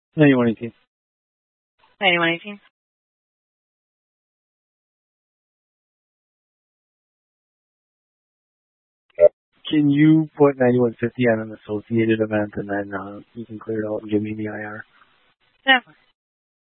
9118. 9118. Can you put 9150 on an associated event and then you can clear it out and give me the IR? Definitely.